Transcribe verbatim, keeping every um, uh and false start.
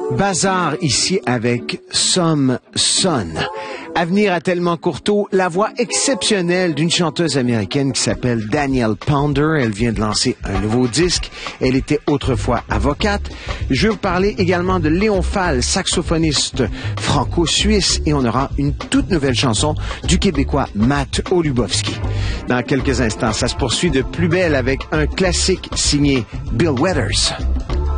Bazar ici avec Some Son. Avenir à Tellement Courteau, la voix exceptionnelle d'une chanteuse américaine qui s'appelle Danielle Pounder. Elle vient de lancer un nouveau disque. Elle était autrefois avocate. Je vais vous parler également de Léon Fall, saxophoniste franco-suisse. Et on aura une toute nouvelle chanson du Québécois Matt Olubowski. Dans quelques instants, ça se poursuit de plus belle avec un classique signé Bill Withers.